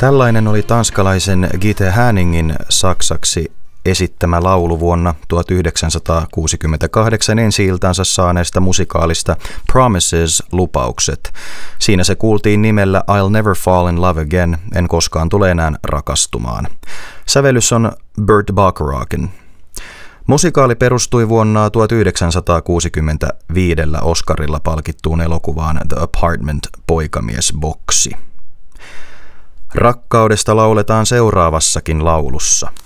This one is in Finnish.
Tällainen oli tanskalaisen Gitte Häningin saksaksi esittämä laulu vuonna 1968 ensi-iltansa saaneesta musikaalista Promises, lupaukset. Siinä se kuultiin nimellä I'll Never Fall in Love Again, en koskaan tule enää rakastumaan. Sävellys on Burt Bacharach'n. Musikaali perustui vuonna 1965 Oscarilla palkittuun elokuvaan The Apartment, poikamiesboksi. Rakkaudesta lauletaan seuraavassakin laulussa.